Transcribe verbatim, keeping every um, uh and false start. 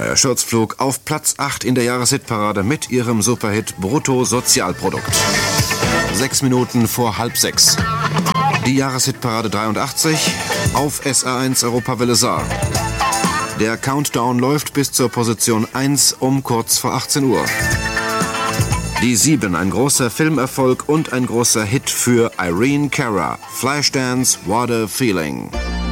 Andrea Sturzflug auf Platz acht in der Jahreshitparade mit ihrem Superhit Bruttosozialprodukt. Sechs Minuten vor halb sechs. Die Jahreshitparade dreiundachtzig auf S R eins Europawelle Saar. Der Countdown läuft bis zur Position eins um kurz vor achtzehn Uhr. Die sieben, ein großer Filmerfolg und ein großer Hit für Irene Cara. Flashdance, What a Feeling.